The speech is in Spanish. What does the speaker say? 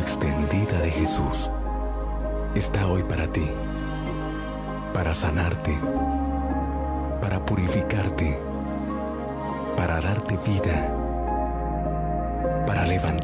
extendida de Jesús está hoy para ti, para sanarte, para purificarte, para darte vida, para levantarte